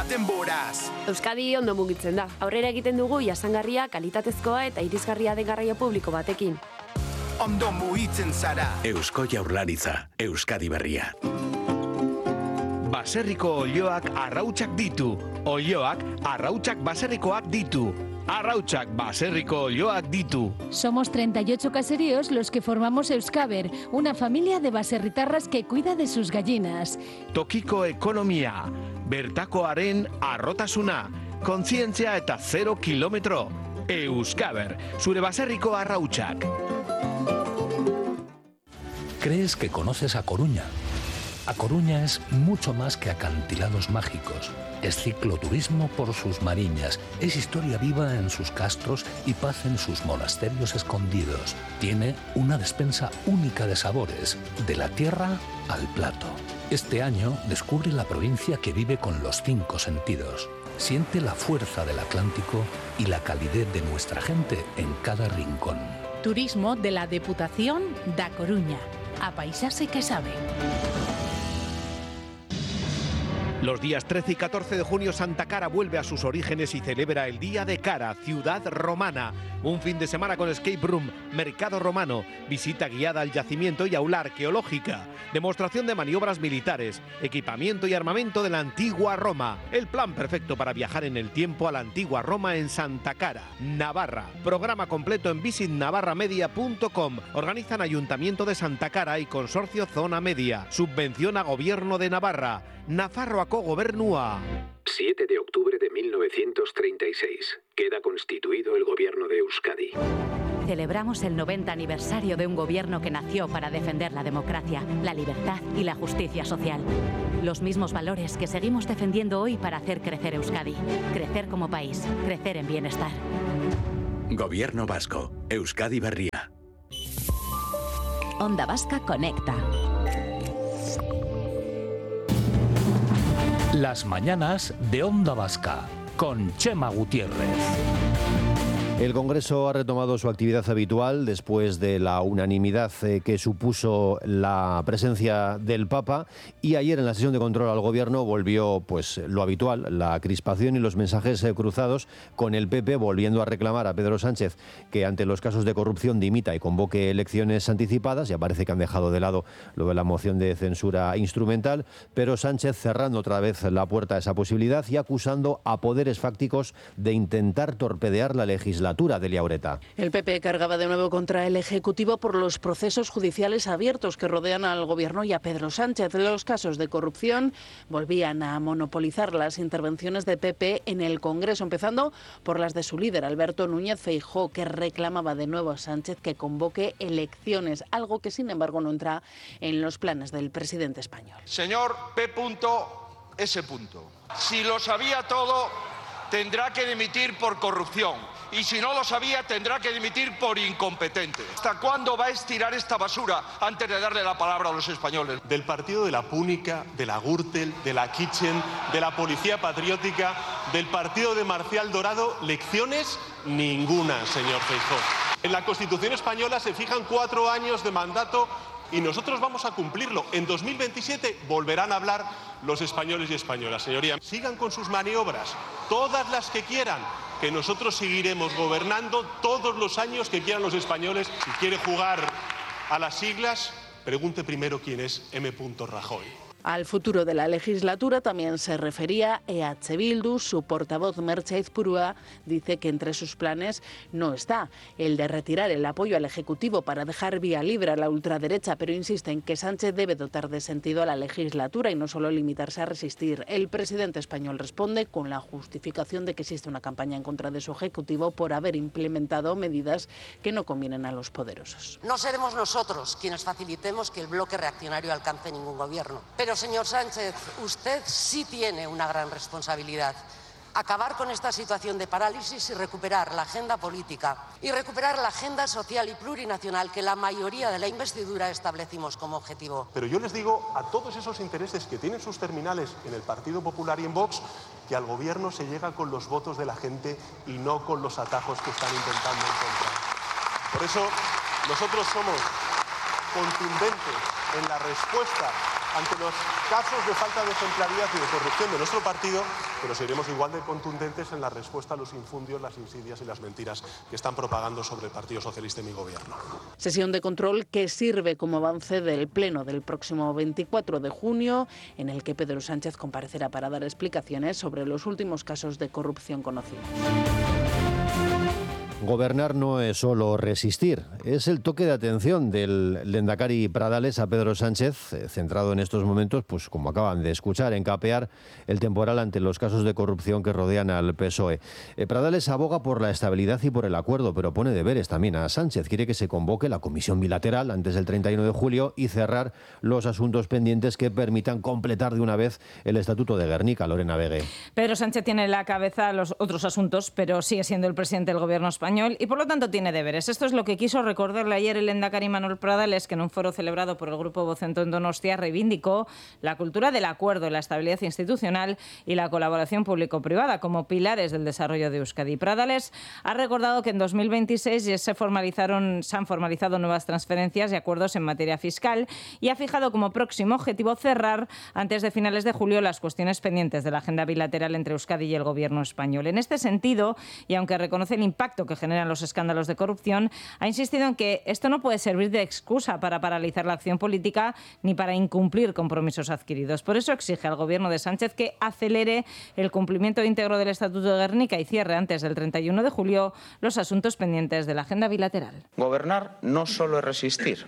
denboraz. Euskadi ondo mugitzen da. Aurrera egiten dugu jasangarria, kalitatezkoa eta irisgarria den garraio publiko batekin. Ondo mugitzen zara. Eusko Jaurlaritza, Euskadi berria. Baserriko olioak arrautsak ditu. Olioak arrautsak baserrikoak ditu. Arrautsak baserriko olioak ditu. Somos 38 caseríos los que formamos Euskaber, una familia de baserritarras que cuida de sus gallinas. Tokiko ekonomia, bertakoaren arrotasuna, kontzientzia eta 0 kilometro. Euskaber, zure baserriko arrautsak. ¿Crees que conoces A Coruña? A Coruña es mucho más que acantilados mágicos. Es cicloturismo por sus mariñas, es historia viva en sus castros y paz en sus monasterios escondidos. Tiene una despensa única de sabores, de la tierra al plato. Este año descubre la provincia que vive con los 5 sentidos. Siente la fuerza del Atlántico y la calidez de nuestra gente en cada rincón. Turismo de la Deputación da Coruña. A paisarse que sabe. Los días 13 y 14 de junio Santa Cara vuelve a sus orígenes y celebra el Día de Cara, ciudad romana. Un fin de semana con escape room, mercado romano, visita guiada al yacimiento y aula arqueológica, demostración de maniobras militares, equipamiento y armamento de la antigua Roma. El plan perfecto para viajar en el tiempo a la antigua Roma en Santa Cara, Navarra. Programa completo en visitnavarramedia.com. Organizan Ayuntamiento de Santa Cara y Consorcio Zona Media. Subvenciona Gobierno de Navarra. Nafarroako Gobernua. 7 de octubre de 1936. Queda constituido el gobierno de Euskadi. Celebramos el 90 aniversario de un gobierno que nació para defender la democracia, la libertad y la justicia social. Los mismos valores que seguimos defendiendo hoy para hacer crecer Euskadi. Crecer como país, crecer en bienestar. Gobierno vasco, Euskadi berria. Onda Vasca conecta. Las mañanas de Onda Vasca, con Chema Gutiérrez. El Congreso ha retomado su actividad habitual después de la unanimidad que supuso la presencia del Papa, y ayer en la sesión de control al Gobierno volvió pues lo habitual, la crispación y los mensajes cruzados, con el PP volviendo a reclamar a Pedro Sánchez que ante los casos de corrupción dimita y convoque elecciones anticipadas. Ya parece que han dejado de lado lo de la moción de censura instrumental, pero Sánchez cerrando otra vez la puerta a esa posibilidad y acusando a poderes fácticos de intentar torpedear la legislatura. Delia Ureta. El PP cargaba de nuevo contra el Ejecutivo por los procesos judiciales abiertos que rodean al Gobierno y a Pedro Sánchez. Los casos de corrupción volvían a monopolizar las intervenciones de PP en el Congreso, empezando por las de su líder, Alberto Núñez Feijóo, que reclamaba de nuevo a Sánchez que convoque elecciones, algo que sin embargo no entra en los planes del presidente español. Señor P.S. Si lo sabía todo, tendrá que dimitir por corrupción. Y si no lo sabía, tendrá que dimitir por incompetente. ¿Hasta cuándo va a estirar esta basura antes de darle la palabra a los españoles? Del partido de la Púnica, de la Gürtel, de la Kitchen, de la Policía Patriótica, del partido de Marcial Dorado, lecciones ninguna, señor Feijóo. En la Constitución española se fijan 4 años de mandato y nosotros vamos a cumplirlo. En 2027 volverán a hablar los españoles y españolas. Señoría, sigan con sus maniobras, todas las que quieran, que nosotros seguiremos gobernando todos los años que quieran los españoles. Si quiere jugar a las siglas, pregunte primero quién es M. Rajoy. Al futuro de la legislatura también se refería EH Bildu. Su portavoz Merche Aizpurua dice que entre sus planes no está el de retirar el apoyo al Ejecutivo para dejar vía libre a la ultraderecha, pero insiste en que Sánchez debe dotar de sentido a la legislatura y no solo limitarse a resistir. El presidente español responde con la justificación de que existe una campaña en contra de su Ejecutivo por haber implementado medidas que no convienen a los poderosos. No seremos nosotros quienes facilitemos que el bloque reaccionario alcance ningún gobierno. Pero, señor Sánchez, usted sí tiene una gran responsabilidad. Acabar con esta situación de parálisis y recuperar la agenda política y recuperar la agenda social y plurinacional que la mayoría de la investidura establecimos como objetivo. Pero yo les digo a todos esos intereses que tienen sus terminales en el Partido Popular y en Vox, que al gobierno se llega con los votos de la gente y no con los atajos que están intentando encontrar. Por eso nosotros somos contundentes en la respuesta ante los casos de falta de ejemplaridad y de corrupción de nuestro partido, pero seguiremos igual de contundentes en la respuesta a los infundios, las insidias y las mentiras que están propagando sobre el Partido Socialista y mi gobierno. Sesión de control que sirve como avance del pleno del próximo 24 de junio, en el que Pedro Sánchez comparecerá para dar explicaciones sobre los últimos casos de corrupción conocidos. Gobernar no es solo resistir, es el toque de atención del lehendakari Pradales a Pedro Sánchez, centrado en estos momentos, pues como acaban de escuchar, en capear el temporal ante los casos de corrupción que rodean al PSOE. Pradales aboga por la estabilidad y por el acuerdo, pero pone deberes también a Sánchez. Quiere que se convoque la comisión bilateral antes del 31 de julio y cerrar los asuntos pendientes que permitan completar de una vez el Estatuto de Gernika. Lorena Vegue. Pedro Sánchez tiene en la cabeza los otros asuntos, pero sigue siendo el presidente del gobierno español y por lo tanto tiene deberes. Esto es lo que quiso recordarle ayer el lehendakari Manuel Pradales, que en un foro celebrado por el Grupo Vocento en Donostia reivindicó la cultura del acuerdo, la estabilidad institucional y la colaboración público-privada como pilares del desarrollo de Euskadi. Pradales ha recordado que en 2026 ya se han formalizado nuevas transferencias y acuerdos en materia fiscal y ha fijado como próximo objetivo cerrar antes de finales de julio las cuestiones pendientes de la agenda bilateral entre Euskadi y el gobierno español. En este sentido, y aunque reconoce el impacto que generan los escándalos de corrupción, ha insistido en que esto no puede servir de excusa para paralizar la acción política ni para incumplir compromisos adquiridos. Por eso exige al gobierno de Sánchez que acelere el cumplimiento íntegro del Estatuto de Gernika y cierre antes del 31 de julio los asuntos pendientes de la agenda bilateral. Gobernar no solo es resistir.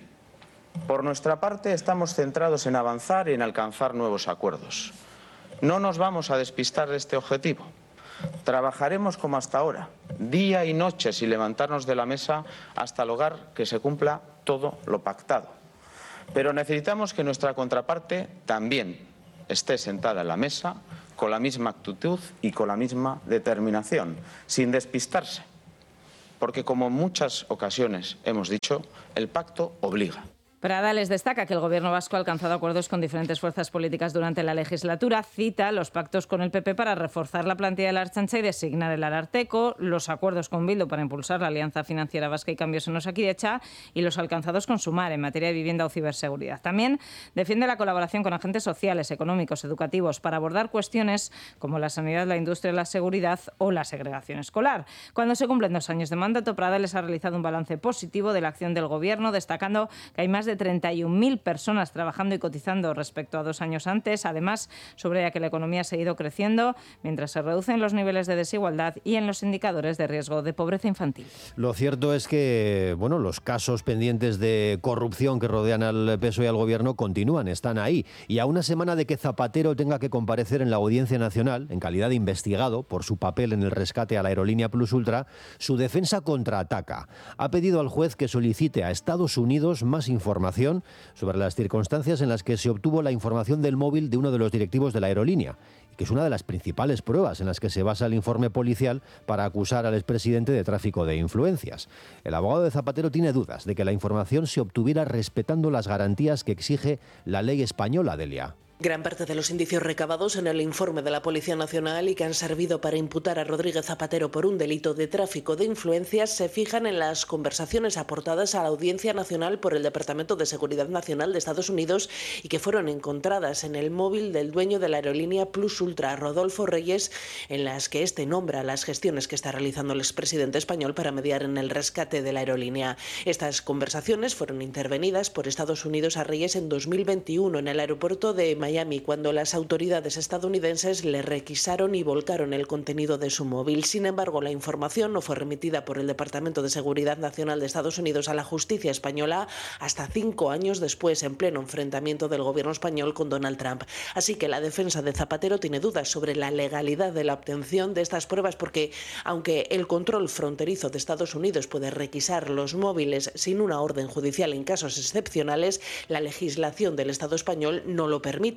Por nuestra parte, estamos centrados en avanzar y en alcanzar nuevos acuerdos. No nos vamos a despistar de este objetivo. Trabajaremos como hasta ahora, día y noche, sin levantarnos de la mesa hasta lograr que se cumpla todo lo pactado. Pero necesitamos que nuestra contraparte también esté sentada en la mesa con la misma actitud y con la misma determinación, sin despistarse. Porque, como en muchas ocasiones hemos dicho, el pacto obliga. Pradales destaca que el gobierno vasco ha alcanzado acuerdos con diferentes fuerzas políticas durante la legislatura. Cita los pactos con el PP para reforzar la plantilla de la Ertzaintza y designar el Ararteko, los acuerdos con Bildu para impulsar la Alianza Financiera Vasca y Cambios en Osakidetza y los alcanzados con Sumar en materia de vivienda o ciberseguridad. También defiende la colaboración con agentes sociales, económicos, educativos para abordar cuestiones como la sanidad, la industria, la seguridad o la segregación escolar. Cuando se cumplen 2 años de mandato, Pradales ha realizado un balance positivo de la acción del gobierno, destacando que hay más de 31.000 personas trabajando y cotizando respecto a 2 años antes. Además, subraya que la economía ha seguido creciendo mientras se reducen los niveles de desigualdad y en los indicadores de riesgo de pobreza infantil. Lo cierto es que los casos pendientes de corrupción que rodean al PSOE y al gobierno continúan, están ahí. Y a una semana de que Zapatero tenga que comparecer en la Audiencia Nacional en calidad de investigado por su papel en el rescate a la aerolínea Plus Ultra, su defensa contraataca. Ha pedido al juez que solicite a Estados Unidos más información sobre las circunstancias en las que se obtuvo la información del móvil de uno de los directivos de la aerolínea, que es una de las principales pruebas en las que se basa el informe policial para acusar al expresidente de tráfico de influencias. El abogado de Zapatero tiene dudas de que la información se obtuviera respetando las garantías que exige la ley española, Delia. Gran parte de los indicios recabados en el informe de la Policía Nacional y que han servido para imputar a Rodríguez Zapatero por un delito de tráfico de influencias se fijan en las conversaciones aportadas a la Audiencia Nacional por el Departamento de Seguridad Nacional de Estados Unidos y que fueron encontradas en el móvil del dueño de la aerolínea Plus Ultra, Rodolfo Reyes, en las que este nombra las gestiones que está realizando el expresidente español para mediar en el rescate de la aerolínea. Estas conversaciones fueron intervenidas por Estados Unidos a Reyes en 2021 en el aeropuerto de Miami, cuando las autoridades estadounidenses le requisaron y volcaron el contenido de su móvil. Sin embargo, la información no fue remitida por el Departamento de Seguridad Nacional de Estados Unidos a la justicia española hasta 5 años después, en pleno enfrentamiento del gobierno español con Donald Trump. Así que la defensa de Zapatero tiene dudas sobre la legalidad de la obtención de estas pruebas porque, aunque el control fronterizo de Estados Unidos puede requisar los móviles sin una orden judicial en casos excepcionales, la legislación del Estado español no lo permite.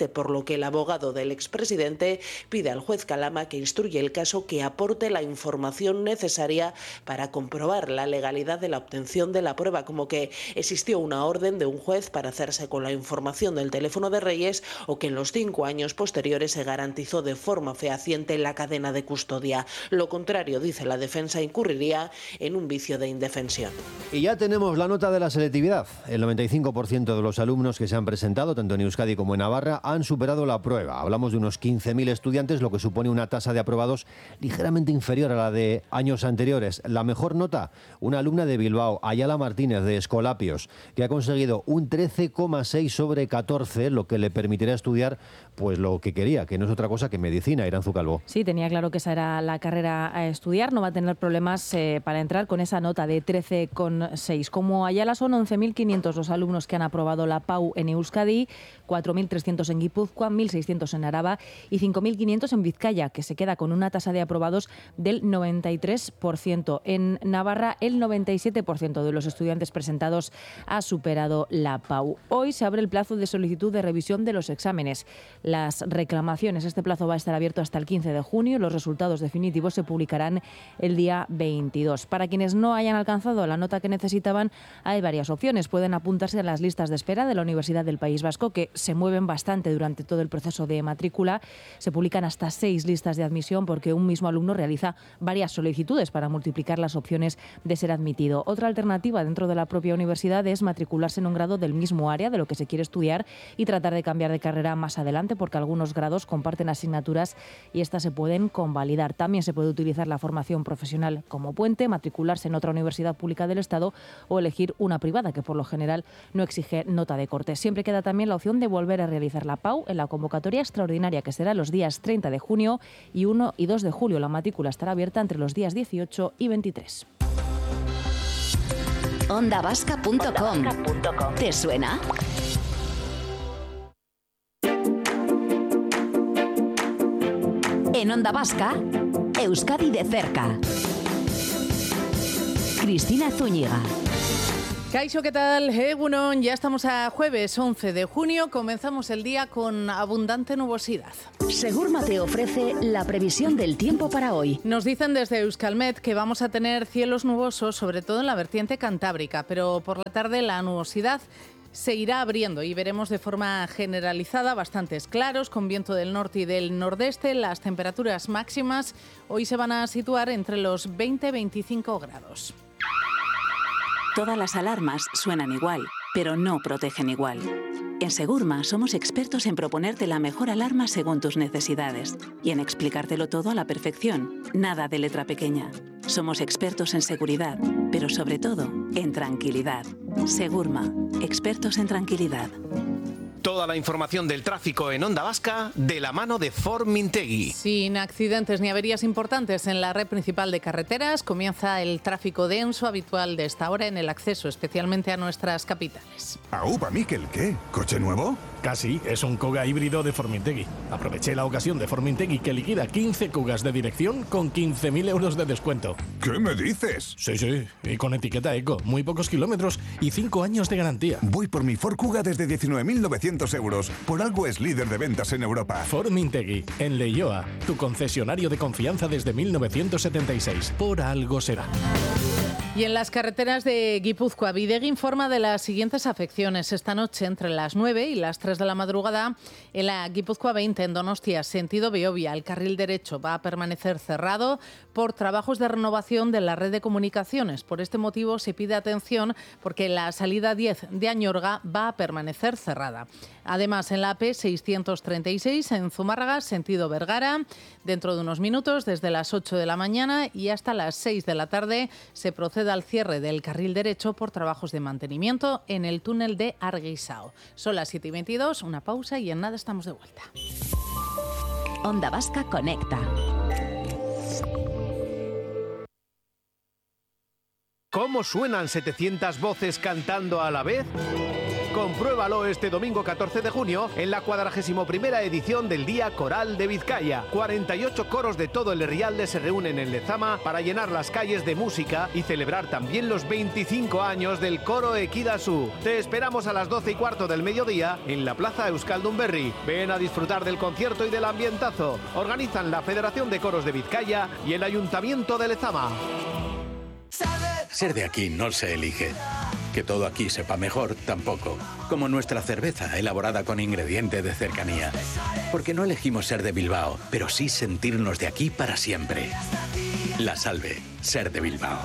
finalmente, por lo que el abogado del expresidente pide al juez Calama, que instruye el caso, que aporte la información necesaria para comprobar la legalidad de la obtención de la prueba, como que existió una orden de un juez para hacerse con la información del teléfono de Reyes o que en los 5 años posteriores se garantizó de forma fehaciente la cadena de custodia. Lo contrario, dice la defensa, incurriría en un vicio de indefensión. Y ya tenemos la nota de la selectividad. El 95% de los alumnos que se han presentado, tanto en Euskadi como en Navarra, han superado la prueba. Hablamos de unos 15.000 estudiantes, lo que supone una tasa de aprobados ligeramente inferior a la de años anteriores. La mejor nota, una alumna de Bilbao, Ayala Martínez, de Escolapios, que ha conseguido un 13,6 sobre 14, lo que le permitirá estudiar pues lo que quería, que no es otra cosa que medicina. Iranzu Calvo. Sí, tenía claro que esa era la carrera a estudiar, no va a tener problemas para entrar con esa nota de 13,6. Como Ayala, son 11.500 los alumnos que han aprobado la PAU en Euskadi, 4.300 en Guipúzcoa, 1.600 en Araba y 5.500 en Vizcaya, que se queda con una tasa de aprobados del 93%. En Navarra, el 97% de los estudiantes presentados ha superado la PAU. Hoy se abre el plazo de solicitud de revisión de los exámenes. Las reclamaciones, este plazo va a estar abierto hasta el 15 de junio. Los resultados definitivos se publicarán el día 22. Para quienes no hayan alcanzado la nota que necesitaban, hay varias opciones. Pueden apuntarse a las listas de espera de la Universidad del País Vasco, que se mueven bastante durante todo el proceso de matrícula. Se publican hasta 6 listas de admisión porque un mismo alumno realiza varias solicitudes para multiplicar las opciones de ser admitido. Otra alternativa dentro de la propia universidad es matricularse en un grado del mismo área de lo que se quiere estudiar y tratar de cambiar de carrera más adelante, porque algunos grados comparten asignaturas y estas se pueden convalidar. También se puede utilizar la formación profesional como puente, matricularse en otra universidad pública del Estado o elegir una privada, que por lo general no exige nota de corte. Siempre queda también la opción de volver a realizar la PAU en la convocatoria extraordinaria, que será los días 30 de junio y 1 y 2 de julio. La matrícula estará abierta entre los días 18 y 23. ondavasca.com. ¿Te suena? En Onda Vasca, Euskadi de cerca. Cristina Zúñiga. Kaixo, ¿qué tal? Egunon, ya estamos a jueves 11 de junio, comenzamos el día con abundante nubosidad. Segurma te ofrece la previsión del tiempo para hoy. Nos dicen desde Euskalmet que vamos a tener cielos nubosos, sobre todo en la vertiente cantábrica, pero por la tarde la nubosidad se irá abriendo y veremos de forma generalizada bastantes claros, con viento del norte y del nordeste. Las temperaturas máximas hoy se van a situar entre los 20 y 25 grados. Todas las alarmas suenan igual, pero no protegen igual. En Segurma somos expertos en proponerte la mejor alarma según tus necesidades y en explicártelo todo a la perfección, nada de letra pequeña. Somos expertos en seguridad, pero sobre todo en tranquilidad. Segurma, expertos en tranquilidad. Toda la información del tráfico en Onda Vasca de la mano de Formintegui. Sin accidentes ni averías importantes en la red principal de carreteras, comienza el tráfico denso habitual de esta hora en el acceso, especialmente a nuestras capitales. ¿Aupa, Miquel, qué? ¿Coche nuevo? Casi, es un Kuga híbrido de Formintegui. Aproveché la ocasión de Formintegui que liquida 15 Kugas de dirección con 15.000 euros de descuento. ¿Qué me dices? Sí, y con etiqueta eco, muy pocos kilómetros y 5 años de garantía. Voy por mi Ford Kuga desde 19.900 euros. Por algo es líder de ventas en Europa. Formintegui, en Leioa, tu concesionario de confianza desde 1976. Por algo será. Y en las carreteras de Guipúzcoa, Bidegi informa de las siguientes afecciones. Esta noche, entre las 9 y las 3 de la madrugada, en la Guipúzcoa 20, en Donostia, sentido Beovia, el carril derecho va a permanecer cerrado por trabajos de renovación de la red de comunicaciones. Por este motivo se pide atención porque la salida 10 de Añorga va a permanecer cerrada. Además, en la AP 636, en Zumárraga, sentido Vergara, dentro de unos minutos, desde las 8 de la mañana y hasta las 6 de la tarde, se procede al cierre del carril derecho por trabajos de mantenimiento en el túnel de Arguisao. Son las 7:22, una pausa y en nada estamos de vuelta. Onda Vasca conecta. ¿Cómo suenan 700 voces cantando a la vez? Compruébalo este domingo 14 de junio en la 41ª edición del Día Coral de Vizcaya. 48 coros de todo el Herrialde se reúnen en Lezama para llenar las calles de música y celebrar también los 25 años del coro Ekidazu. Te esperamos a las 12:15 del mediodía en la Plaza Euskaldunberri. Ven a disfrutar del concierto y del ambientazo. Organizan la Federación de Coros de Vizcaya y el Ayuntamiento de Lezama. Ser de aquí no se elige. Que todo aquí sepa mejor, tampoco. Como nuestra cerveza, elaborada con ingrediente de cercanía. Porque no elegimos ser de Bilbao, pero sí sentirnos de aquí para siempre. La Salve, ser de Bilbao.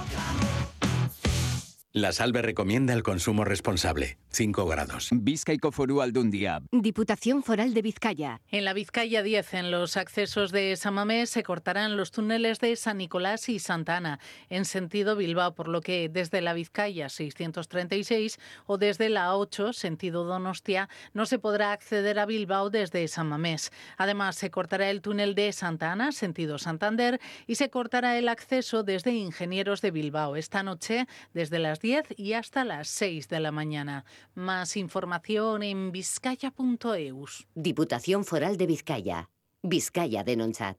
La Salve recomienda el consumo responsable. 5 grados. Bizkaiko Foru Aldundia. Diputación Foral de Vizcaya. En la Vizcaya 10, en los accesos de San Mamés, se cortarán los túneles de San Nicolás y Santa Ana, en sentido Bilbao, por lo que desde la Vizcaya 636 o desde la 8, sentido Donostia, no se podrá acceder a Bilbao desde San Mamés. Además, se cortará el túnel de Santa Ana, sentido Santander, y se cortará el acceso desde Ingenieros de Bilbao, esta noche desde las 10 y hasta las 6 de la mañana. Más información en vizcaya.eus. Diputación Foral de Vizcaya. Vizcaya denontzat.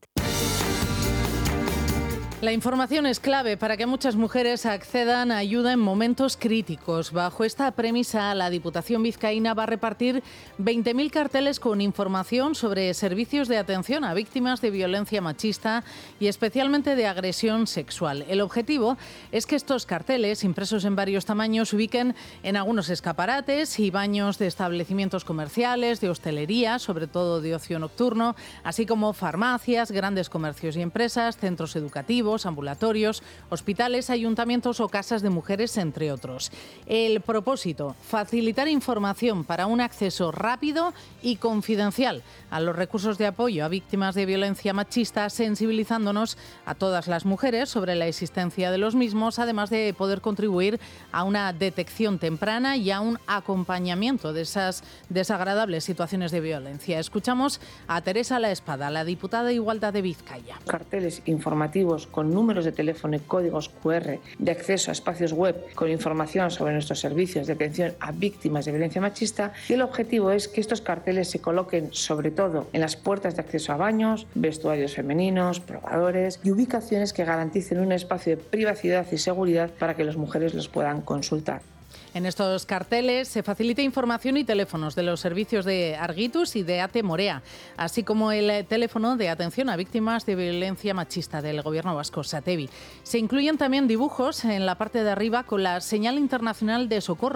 La información es clave para que muchas mujeres accedan a ayuda en momentos críticos. Bajo esta premisa, la Diputación vizcaína va a repartir 20.000 carteles con información sobre servicios de atención a víctimas de violencia machista y especialmente de agresión sexual. El objetivo es que estos carteles, impresos en varios tamaños, se ubiquen en algunos escaparates y baños de establecimientos comerciales, de hostelería, sobre todo de ocio nocturno, así como farmacias, grandes comercios y empresas, centros educativos, ambulatorios, hospitales, ayuntamientos o casas de mujeres, entre otros. El propósito, facilitar información para un acceso rápido y confidencial a los recursos de apoyo a víctimas de violencia machista, sensibilizándonos a todas las mujeres sobre la existencia de los mismos, además de poder contribuir a una detección temprana y a un acompañamiento de esas desagradables situaciones de violencia. Escuchamos a Teresa La Espada, la diputada de Igualdad de Vizcaya. Carteles informativos con números de teléfono y códigos QR de acceso a espacios web con información sobre nuestros servicios de atención a víctimas de violencia machista, y el objetivo es que estos carteles se coloquen sobre todo en las puertas de acceso a baños, vestuarios femeninos, probadores y ubicaciones que garanticen un espacio de privacidad y seguridad para que las mujeres los puedan consultar. En estos carteles se facilita información y teléfonos de los servicios de Argitus y de ATE Morea, así como el teléfono de atención a víctimas de violencia machista del Gobierno vasco, SATEVI. Se incluyen también dibujos en la parte de arriba con la señal internacional de socorro